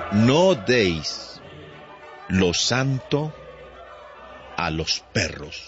No deis lo santo a los perros.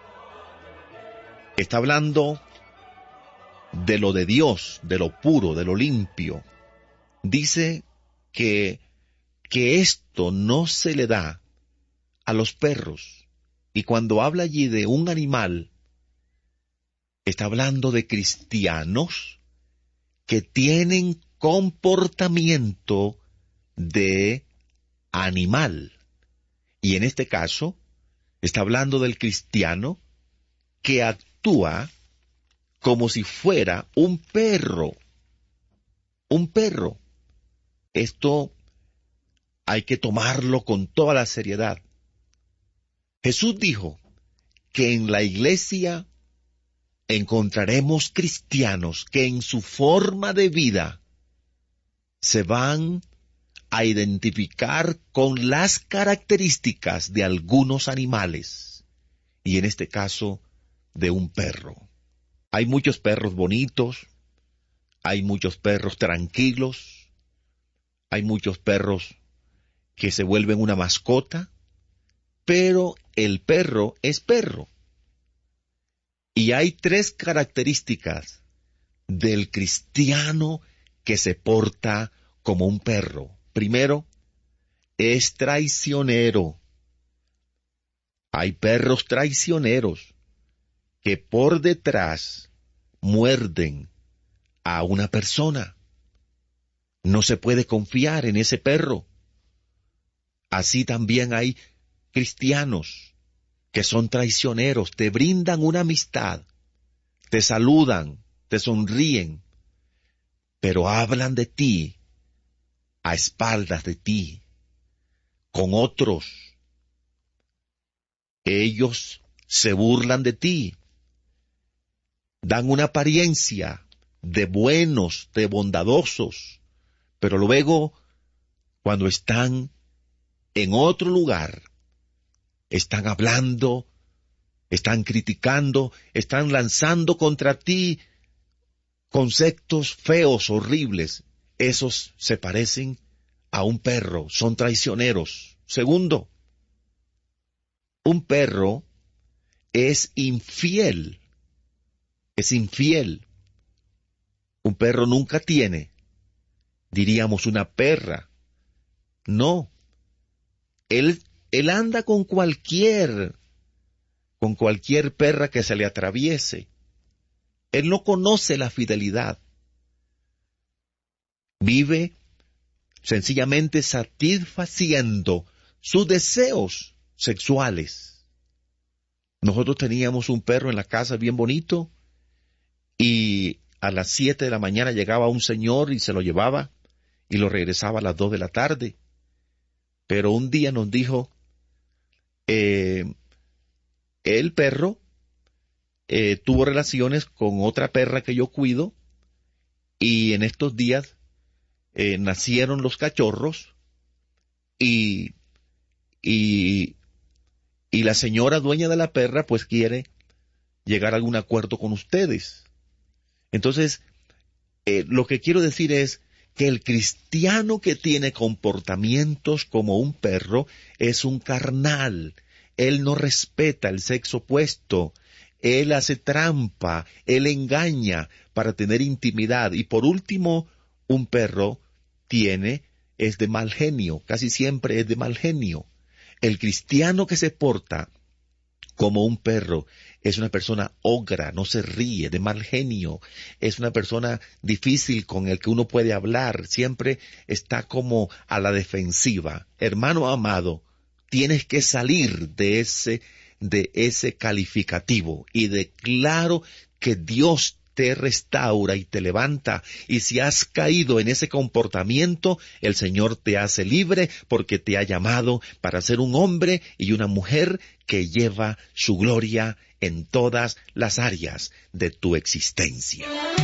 Está hablando de lo de Dios, de lo puro, de lo limpio. Dice que esto no se le da a los perros. Y cuando habla allí de un animal, está hablando de cristianos que tienen comportamiento de animal. Y en este caso, está hablando del cristiano que actúa como si fuera un perro. Un perro. Esto hay que tomarlo con toda la seriedad. Jesús dijo que en la iglesia encontraremos cristianos que en su forma de vida se van a identificar con las características de algunos animales, y en este caso de un perro. Hay muchos perros bonitos, hay muchos perros tranquilos, hay muchos perros que se vuelven una mascota, pero el perro es perro. Y hay tres características del cristiano que se porta como un perro. Primero, es traicionero. Hay perros traicioneros que por detrás muerden a una persona. No se puede confiar en ese perro. Así también hay cristianos que son traicioneros, te brindan una amistad, te saludan, te sonríen, pero hablan de ti, a espaldas de ti, con otros. Ellos se burlan de ti, dan una apariencia de buenos, de bondadosos, pero luego, cuando están en otro lugar, están hablando, están criticando, están lanzando contra ti conceptos feos, horribles. Esos se parecen a un perro, son traicioneros. Segundo, un perro es infiel. Es infiel. Un perro nunca tiene, diríamos, una perra. No. Él anda con cualquier perra que se le atraviese. Él no conoce la fidelidad. Vive sencillamente satisfaciendo sus deseos sexuales. Nosotros teníamos un perro en la casa bien bonito, y a las 7 de la mañana llegaba un señor y se lo llevaba y lo regresaba a las 2 de la tarde. Pero un día nos dijo, el perro tuvo relaciones con otra perra que yo cuido, y en estos días nacieron los cachorros, y la señora dueña de la perra pues quiere llegar a algún acuerdo con ustedes. Entonces, lo que quiero decir es que el cristiano que tiene comportamientos como un perro es un carnal. Él no respeta el sexo opuesto. Él hace trampa, él engaña para tener intimidad. Y por último, un perro es de mal genio, casi siempre es de mal genio. El cristiano que se porta como un perro es una persona ogra, no se ríe, de mal genio, es una persona difícil con el que uno puede hablar, siempre está como a la defensiva. Hermano amado, tienes que salir de ese calificativo, y declaro que Dios te restaura y te levanta, y si has caído en ese comportamiento, el Señor te hace libre, porque te ha llamado para ser un hombre y una mujer que lleva su gloria en todas las áreas de tu existencia.